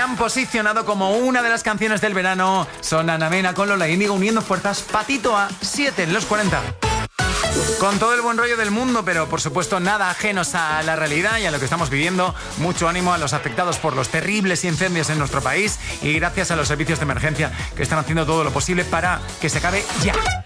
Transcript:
han posicionado como una de las canciones del verano. Son Ana Mena con Lola Índigo uniendo fuerzas. Patito a 7 en los 40. Con todo el buen rollo del mundo, pero por supuesto nada ajenos a la realidad y a lo que estamos viviendo. Mucho ánimo a los afectados por los terribles incendios en nuestro país y gracias a los servicios de emergencia que están haciendo todo lo posible para que se acabe ya.